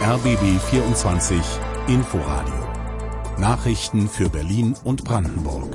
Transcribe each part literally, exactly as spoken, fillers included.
R B B vierundzwanzig Inforadio. Nachrichten für Berlin und Brandenburg.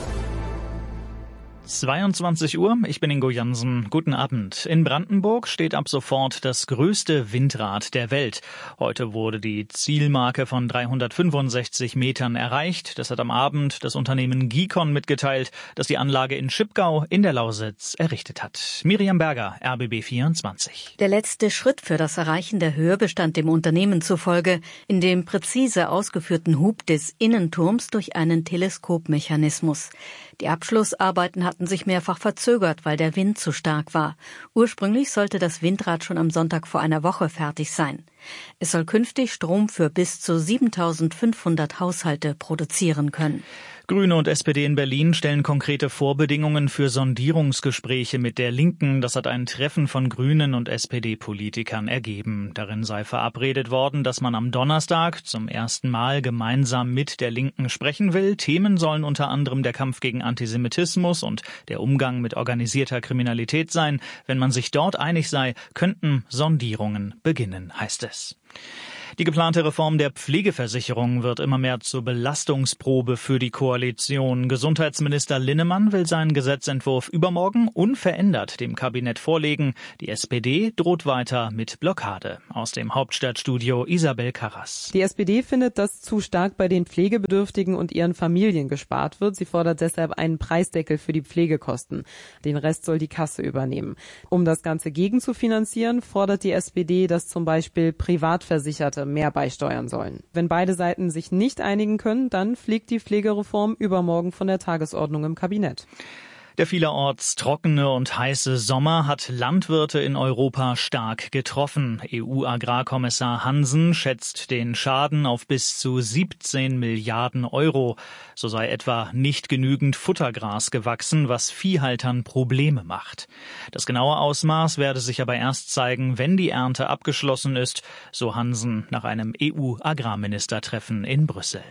zweiundzwanzig Uhr, ich bin Ingo Jansen. Guten Abend. In Brandenburg steht ab sofort das größte Windrad der Welt. Heute wurde die Zielmarke von dreihundertfünfundsechzig Metern erreicht. Das hat am Abend das Unternehmen Gicon mitgeteilt, das die Anlage in Schipgau in der Lausitz errichtet hat. Miriam Berger, R B B vierundzwanzig. Der letzte Schritt für das Erreichen der Höhe bestand dem Unternehmen zufolge in dem präzise ausgeführten Hub des Innenturms durch einen Teleskopmechanismus. Die Abschlussarbeiten hatten sich mehrfach verzögert, weil der Wind zu stark war. Ursprünglich sollte das Windrad schon am Sonntag vor einer Woche fertig sein. Es soll künftig Strom für bis zu siebentausendfünfhundert Haushalte produzieren können. Grüne und S P D in Berlin stellen konkrete Vorbedingungen für Sondierungsgespräche mit der Linken. Das hat ein Treffen von Grünen und S P D-Politikern ergeben. Darin sei verabredet worden, dass man am Donnerstag zum ersten Mal gemeinsam mit der Linken sprechen will. Themen sollen unter anderem der Kampf gegen Antisemitismus und der Umgang mit organisierter Kriminalität sein. Wenn man sich dort einig sei, könnten Sondierungen beginnen, heißt es. Die geplante Reform der Pflegeversicherung wird immer mehr zur Belastungsprobe für die Koalition. Gesundheitsminister Linnemann will seinen Gesetzentwurf übermorgen unverändert dem Kabinett vorlegen. Die S P D droht weiter mit Blockade. Aus dem Hauptstadtstudio Isabel Karras. Die S P D findet, dass zu stark bei den Pflegebedürftigen und ihren Familien gespart wird. Sie fordert deshalb einen Preisdeckel für die Pflegekosten. Den Rest soll die Kasse übernehmen. Um das Ganze gegenzufinanzieren, fordert die S P D, dass zum Beispiel Privatversicherte mehr beisteuern sollen. Wenn beide Seiten sich nicht einigen können, dann fliegt die Pflegereform übermorgen von der Tagesordnung im Kabinett. Der vielerorts trockene und heiße Sommer hat Landwirte in Europa stark getroffen. E U-Agrarkommissar Hansen schätzt den Schaden auf bis zu siebzehn Milliarden Euro. So sei etwa nicht genügend Futtergras gewachsen, was Viehhaltern Probleme macht. Das genaue Ausmaß werde sich aber erst zeigen, wenn die Ernte abgeschlossen ist, so Hansen nach einem E U-Agrarministertreffen in Brüssel.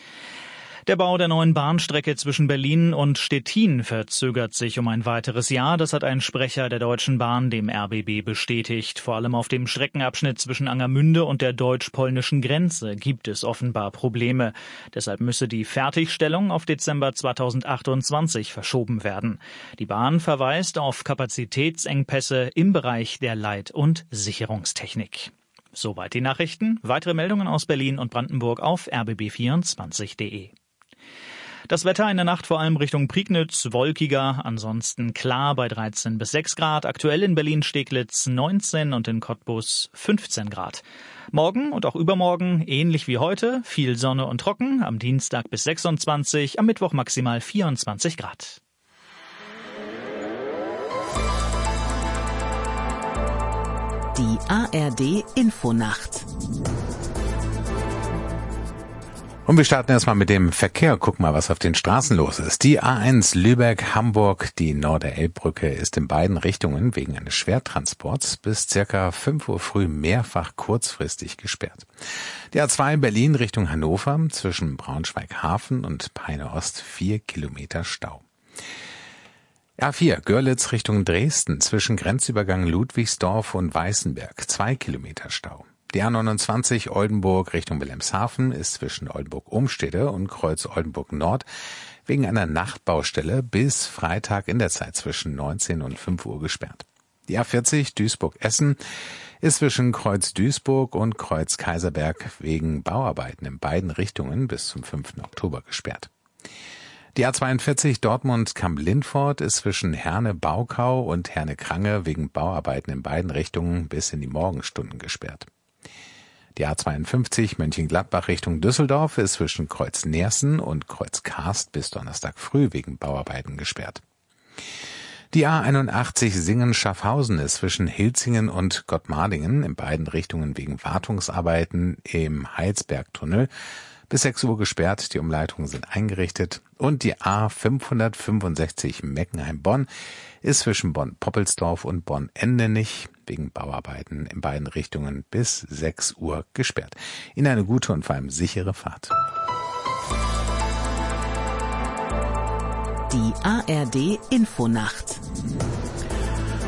Der Bau der neuen Bahnstrecke zwischen Berlin und Stettin verzögert sich um ein weiteres Jahr. Das hat ein Sprecher der Deutschen Bahn dem R B B bestätigt. Vor allem auf dem Streckenabschnitt zwischen Angermünde und der deutsch-polnischen Grenze gibt es offenbar Probleme. Deshalb müsse die Fertigstellung auf Dezember zweitausendachtundzwanzig verschoben werden. Die Bahn verweist auf Kapazitätsengpässe im Bereich der Leit- und Sicherungstechnik. Soweit die Nachrichten. Weitere Meldungen aus Berlin und Brandenburg auf r b b vierundzwanzig punkt de. Das Wetter in der Nacht vor allem Richtung Prignitz, wolkiger, ansonsten klar bei dreizehn bis sechs Grad. Aktuell in Berlin-Steglitz neunzehn und in Cottbus fünfzehn Grad. Morgen und auch übermorgen ähnlich wie heute, viel Sonne und trocken, am Dienstag bis sechsundzwanzig, am Mittwoch maximal vierundzwanzig Grad. Die A R D Infonacht. Und wir starten erstmal mit dem Verkehr. Guck mal, was auf den Straßen los ist. Die A eins Lübeck-Hamburg, die Norderelbbrücke, ist in beiden Richtungen wegen eines Schwertransports bis circa fünf Uhr früh mehrfach kurzfristig gesperrt. Die A zwei Berlin Richtung Hannover zwischen Braunschweig-Hafen und Peine-Ost vier Kilometer Stau. A vier Görlitz Richtung Dresden zwischen Grenzübergang Ludwigsdorf und Weißenberg zwei Kilometer Stau. Die A neunundzwanzig Oldenburg Richtung Wilhelmshaven ist zwischen Oldenburg-Umstede und Kreuz Oldenburg Nord wegen einer Nachtbaustelle bis Freitag in der Zeit zwischen neunzehn und fünf Uhr gesperrt. Die A vierzig Duisburg-Essen ist zwischen Kreuz Duisburg und Kreuz Kaiserberg wegen Bauarbeiten in beiden Richtungen bis zum fünften Oktober gesperrt. Die A zweiundvierzig Dortmund-Kamp-Lindfort ist zwischen Herne-Baukau und Herne-Krange wegen Bauarbeiten in beiden Richtungen bis in die Morgenstunden gesperrt. Die A zweiundfünfzig Mönchengladbach Richtung Düsseldorf ist zwischen Kreuz Neersen und Kreuz Karst bis Donnerstag früh wegen Bauarbeiten gesperrt. Die A einundachtzig Singen-Schaffhausen ist zwischen Hilzingen und Gottmardingen in beiden Richtungen wegen Wartungsarbeiten im Heilsbergtunnel bis sechs Uhr gesperrt. Die Umleitungen sind eingerichtet. Und die A fünfhundertfünfundsechzig Meckenheim-Bonn ist zwischen Bonn-Poppelsdorf und Bonn-Endenich wegen Bauarbeiten in beiden Richtungen bis sechs Uhr gesperrt. Ihnen eine gute und vor allem sichere Fahrt. Die A R D Infonacht.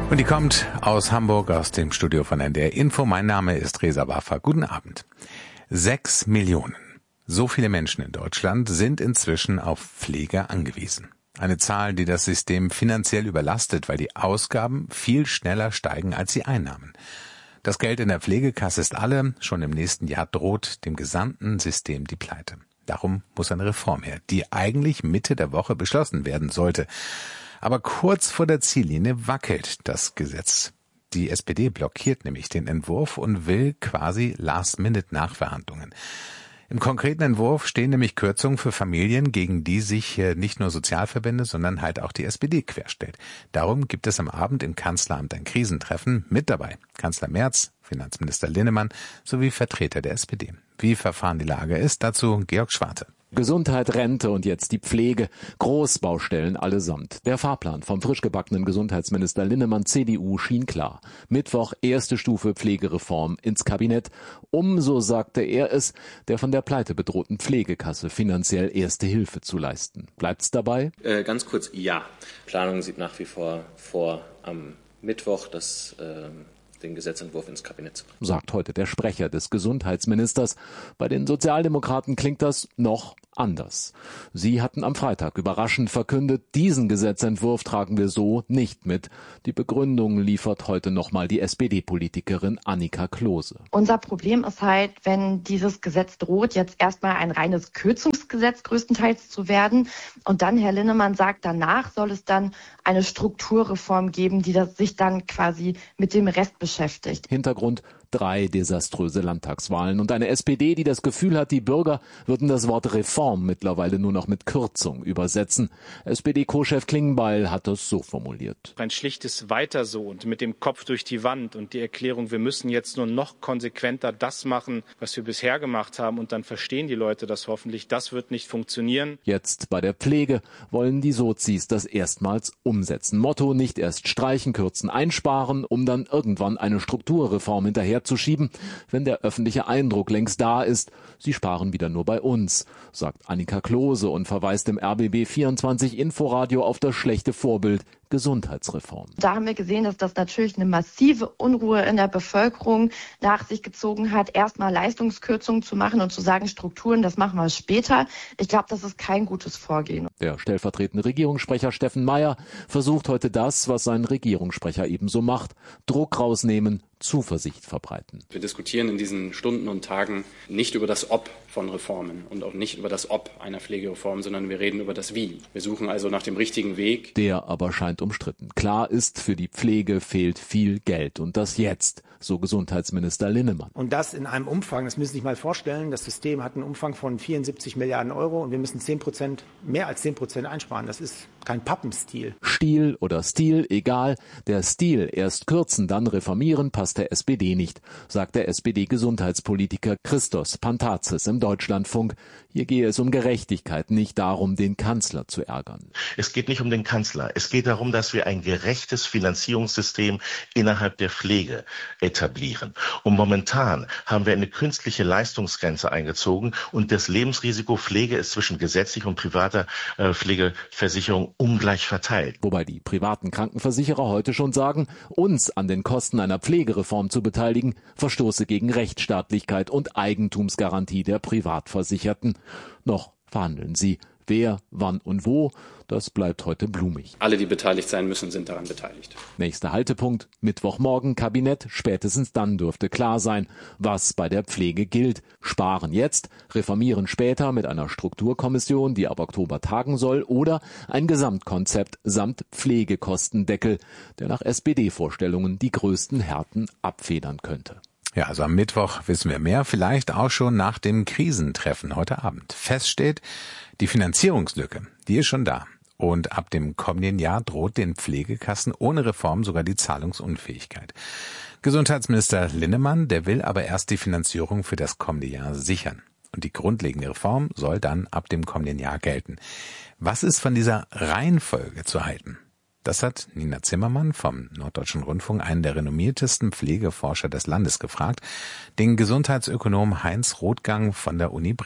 Und die kommt aus Hamburg, aus dem Studio von N D R Info. Mein Name ist Reza Waffer. Guten Abend. Sechs Millionen. So viele Menschen in Deutschland sind inzwischen auf Pflege angewiesen. Eine Zahl, die das System finanziell überlastet, weil die Ausgaben viel schneller steigen als die Einnahmen. Das Geld in der Pflegekasse ist alle. Schon im nächsten Jahr droht dem gesamten System die Pleite. Darum muss eine Reform her, die eigentlich Mitte der Woche beschlossen werden sollte. Aber kurz vor der Ziellinie wackelt das Gesetz. Die S P D blockiert nämlich den Entwurf und will quasi Last-Minute-Nachverhandlungen. Im konkreten Entwurf stehen nämlich Kürzungen für Familien, gegen die sich nicht nur Sozialverbände, sondern halt auch die S P D querstellt. Darum gibt es am Abend im Kanzleramt ein Krisentreffen. Mit dabei Kanzler Merz, Finanzminister Linnemann sowie Vertreter der S P D. Wie verfahren die Lage ist, dazu Georg Schwarte. Gesundheit, Rente und jetzt die Pflege. Großbaustellen allesamt. Der Fahrplan vom frisch gebackenen Gesundheitsminister Linnemann C D U schien klar. Mittwoch erste Stufe Pflegereform ins Kabinett, um, so sagte er es, der von der Pleite bedrohten Pflegekasse finanziell erste Hilfe zu leisten. Bleibt's dabei? Äh, ganz kurz, ja. Planung sieht nach wie vor vor am Mittwoch, dass äh, den Gesetzentwurf ins Kabinett zu bringen. Sagt heute der Sprecher des Gesundheitsministers. Bei den Sozialdemokraten klingt das noch anders. Sie hatten am Freitag überraschend verkündet, diesen Gesetzentwurf tragen wir so nicht mit. Die Begründung liefert heute nochmal die S P D-Politikerin Annika Klose. Unser Problem ist halt, wenn dieses Gesetz droht, jetzt erstmal ein reines Kürzungsgesetz größtenteils zu werden. Und dann, Herr Linnemann sagt, danach soll es dann eine Strukturreform geben, die das sich dann quasi mit dem Rest beschäftigt. Hintergrund: drei desaströse Landtagswahlen und eine S P D, die das Gefühl hat, die Bürger würden das Wort Reform mittlerweile nur noch mit Kürzung übersetzen. S P D-Co-Chef Klingbeil hat das so formuliert. Ein schlichtes Weiter so und mit dem Kopf durch die Wand und die Erklärung, wir müssen jetzt nur noch konsequenter das machen, was wir bisher gemacht haben, und dann verstehen die Leute das hoffentlich, das wird nicht funktionieren. Jetzt bei der Pflege wollen die Sozis das erstmals umsetzen. Motto: nicht erst streichen, kürzen, einsparen, um dann irgendwann eine Strukturreform hinterher zu schieben, wenn der öffentliche Eindruck längst da ist, sie sparen wieder nur bei uns, sagt Annika Klose und verweist im R B B vierundzwanzig Inforadio auf das schlechte Vorbild Gesundheitsreform. Da haben wir gesehen, dass das natürlich eine massive Unruhe in der Bevölkerung nach sich gezogen hat, erstmal Leistungskürzungen zu machen und zu sagen, Strukturen, das machen wir später. Ich glaube, das ist kein gutes Vorgehen. Der stellvertretende Regierungssprecher Steffen Mayer versucht heute das, was sein Regierungssprecher ebenso macht: Druck rausnehmen, Zuversicht verbreiten. Wir diskutieren in diesen Stunden und Tagen nicht über das Ob von Reformen und auch nicht über das Ob einer Pflegereform, sondern wir reden über das Wie. Wir suchen also nach dem richtigen Weg. Der aber scheint umstritten. Klar ist, für die Pflege fehlt viel Geld und das jetzt, so Gesundheitsminister Linnemann. Und das in einem Umfang, das müssen Sie sich mal vorstellen, das System hat einen Umfang von vierundsiebzig Milliarden Euro und wir müssen zehn Prozent, mehr als zehn Prozent einsparen. Das ist kein Pappenstiel. Stil oder Stil, egal. Der Stil, erst kürzen, dann reformieren, passt der S P D nicht, sagt der S P D-Gesundheitspolitiker Christos Pantazis im Deutschlandfunk. Hier gehe es um Gerechtigkeit, nicht darum, den Kanzler zu ärgern. Es geht nicht um den Kanzler. Es geht darum, dass wir ein gerechtes Finanzierungssystem innerhalb der Pflege etablieren. Und momentan haben wir eine künstliche Leistungsgrenze eingezogen und das Lebensrisiko Pflege ist zwischen gesetzlicher und privater äh, Pflegeversicherung ungleich verteilt. Wobei die privaten Krankenversicherer heute schon sagen, uns an den Kosten einer Pflegereform zu beteiligen, verstoße gegen Rechtsstaatlichkeit und Eigentumsgarantie der Privatversicherten. Noch verhandeln sie. Wer, wann und wo, das bleibt heute blumig. Alle, die beteiligt sein müssen, sind daran beteiligt. Nächster Haltepunkt: Mittwochmorgen Kabinett. Spätestens dann dürfte klar sein, was bei der Pflege gilt. Sparen jetzt, reformieren später mit einer Strukturkommission, die ab Oktober tagen soll, oder ein Gesamtkonzept samt Pflegekostendeckel, der nach S P D-Vorstellungen die größten Härten abfedern könnte. Ja, also am Mittwoch wissen wir mehr, vielleicht auch schon nach dem Krisentreffen heute Abend. Fest steht, die Finanzierungslücke, die ist schon da. Und ab dem kommenden Jahr droht den Pflegekassen ohne Reform sogar die Zahlungsunfähigkeit. Gesundheitsminister Linnemann, der will aber erst die Finanzierung für das kommende Jahr sichern. Und die grundlegende Reform soll dann ab dem kommenden Jahr gelten. Was ist von dieser Reihenfolge zu halten? Das hat Nina Zimmermann vom Norddeutschen Rundfunk, einen der renommiertesten Pflegeforscher des Landes, gefragt, den Gesundheitsökonom Heinz Rothgang von der Uni Bremen.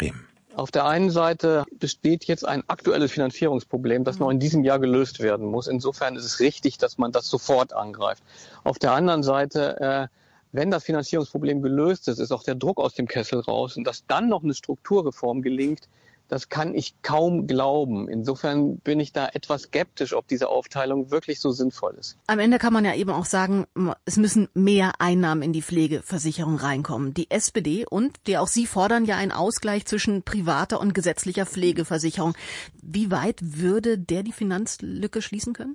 Auf der einen Seite besteht jetzt ein aktuelles Finanzierungsproblem, das noch in diesem Jahr gelöst werden muss. Insofern ist es richtig, dass man das sofort angreift. Auf der anderen Seite, äh, wenn das Finanzierungsproblem gelöst ist, ist auch der Druck aus dem Kessel raus. Und dass dann noch eine Strukturreform gelingt, das kann ich kaum glauben. Insofern bin ich da etwas skeptisch, ob diese Aufteilung wirklich so sinnvoll ist. Am Ende kann man ja eben auch sagen, es müssen mehr Einnahmen in die Pflegeversicherung reinkommen. Die S P D und die auch Sie fordern ja einen Ausgleich zwischen privater und gesetzlicher Pflegeversicherung. Wie weit würde der die Finanzlücke schließen können?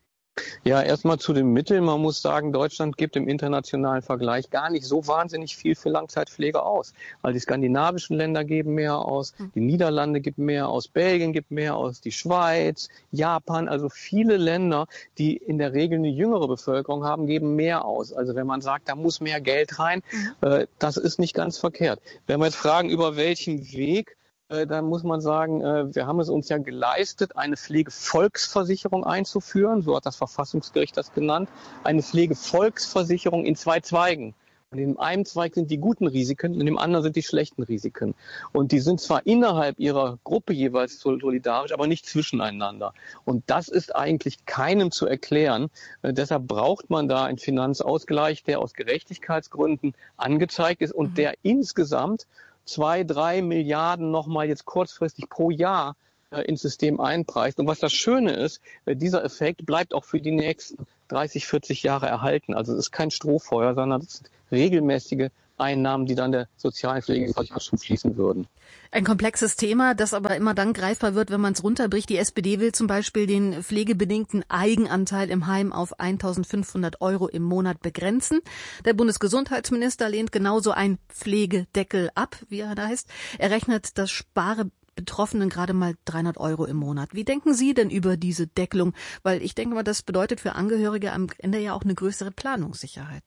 Ja, erstmal zu den Mitteln. Man muss sagen, Deutschland gibt im internationalen Vergleich gar nicht so wahnsinnig viel für Langzeitpflege aus. Weil die skandinavischen Länder geben mehr aus, die Niederlande geben mehr aus, Belgien gibt mehr aus, die Schweiz, Japan, also viele Länder, die in der Regel eine jüngere Bevölkerung haben, geben mehr aus. Also wenn man sagt, da muss mehr Geld rein, mhm. äh, das ist nicht ganz verkehrt. Wenn wir jetzt fragen, über welchen Weg, dann muss man sagen, wir haben es uns ja geleistet, eine Pflegevolksversicherung einzuführen, so hat das Verfassungsgericht das genannt, eine Pflegevolksversicherung in zwei Zweigen. Und in einem Zweig sind die guten Risiken und in dem anderen sind die schlechten Risiken. Und die sind zwar innerhalb ihrer Gruppe jeweils solidarisch, aber nicht zwischeneinander. Und das ist eigentlich keinem zu erklären. Äh, deshalb braucht man da einen Finanzausgleich, der aus Gerechtigkeitsgründen angezeigt ist und der insgesamt zwei, drei Milliarden nochmal jetzt kurzfristig pro Jahr äh, ins System einpreist. Und was das Schöne ist, äh, dieser Effekt bleibt auch für die nächsten dreißig, vierzig Jahre erhalten. Also es ist kein Strohfeuer, sondern es sind regelmäßige Einnahmen, die dann der sozialen Pflegeversicherung fließen würden. Ein komplexes Thema, das aber immer dann greifbar wird, wenn man es runterbricht. Die S P D will zum Beispiel den pflegebedingten Eigenanteil im Heim auf eintausendfünfhundert Euro im Monat begrenzen. Der Bundesgesundheitsminister lehnt genauso ein Pflegedeckel ab, wie er da heißt. Er rechnet das Spare Betroffenen gerade mal dreihundert Euro im Monat. Wie denken Sie denn über diese Deckelung? Weil ich denke mal, das bedeutet für Angehörige am Ende ja auch eine größere Planungssicherheit.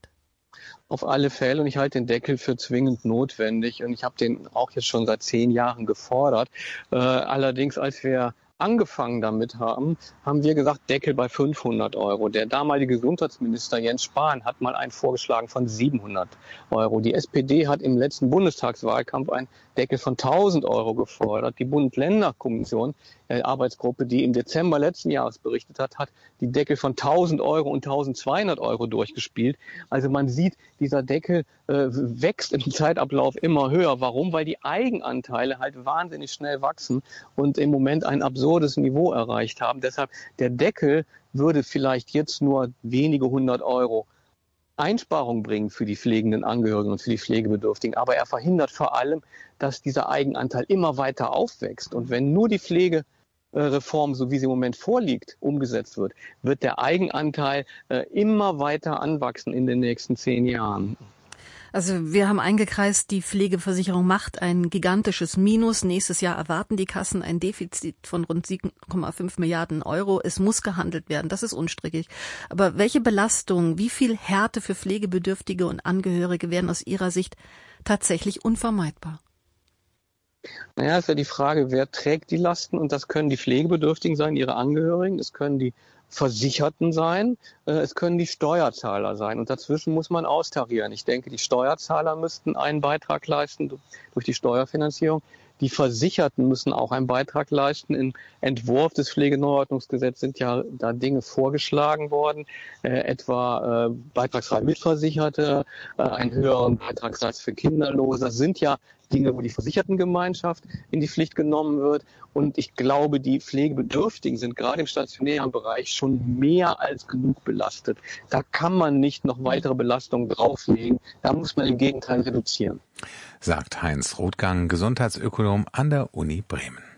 Auf alle Fälle, und ich halte den Deckel für zwingend notwendig und ich habe den auch jetzt schon seit zehn Jahren gefordert. Äh, allerdings, als wir angefangen damit haben, haben wir gesagt, Deckel bei fünfhundert Euro. Der damalige Gesundheitsminister Jens Spahn hat mal einen vorgeschlagen von siebenhundert Euro. Die S P D hat im letzten Bundestagswahlkampf einen Deckel von tausend Euro gefordert. Die Bund-Länder-Kommission, äh, Arbeitsgruppe, die im Dezember letzten Jahres berichtet hat, hat die Deckel von tausend Euro und tausendzweihundert Euro durchgespielt. Also man sieht, dieser Deckel äh, wächst im Zeitablauf immer höher. Warum? Weil die Eigenanteile halt wahnsinnig schnell wachsen und im Moment ein absurdes Niveau erreicht haben. Deshalb, der Deckel würde vielleicht jetzt nur wenige hundert Euro Einsparung bringen für die pflegenden Angehörigen und für die Pflegebedürftigen. Aber er verhindert vor allem, dass dieser Eigenanteil immer weiter aufwächst. Und wenn nur die Pflegereform, so wie sie im Moment vorliegt, umgesetzt wird, wird der Eigenanteil äh, immer weiter anwachsen in den nächsten zehn Jahren. Also wir haben eingekreist, die Pflegeversicherung macht ein gigantisches Minus. Nächstes Jahr erwarten die Kassen ein Defizit von rund sieben Komma fünf Milliarden Euro. Es muss gehandelt werden, das ist unstrittig. Aber welche Belastung, wie viel Härte für Pflegebedürftige und Angehörige wären aus Ihrer Sicht tatsächlich unvermeidbar? Naja, ist ja die Frage, wer trägt die Lasten? Und das können die Pflegebedürftigen sein, ihre Angehörigen, es können die Versicherten sein, es können die Steuerzahler sein. Und dazwischen muss man austarieren. Ich denke, die Steuerzahler müssten einen Beitrag leisten durch die Steuerfinanzierung. Die Versicherten müssen auch einen Beitrag leisten. Im Entwurf des Pflegeneuordnungsgesetzes sind ja da Dinge vorgeschlagen worden, äh, etwa äh, beitragsfrei Mitversicherte, äh, einen höheren Beitragssatz für Kinderlose. Das sind ja Dinge, wo die Versichertengemeinschaft in die Pflicht genommen wird. Und ich glaube, die Pflegebedürftigen sind gerade im stationären Bereich schon mehr als genug belastet. Da kann man nicht noch weitere Belastungen drauflegen. Da muss man im Gegenteil reduzieren. Sagt Heinz Rothgang, Gesundheitsökonom an der Uni Bremen.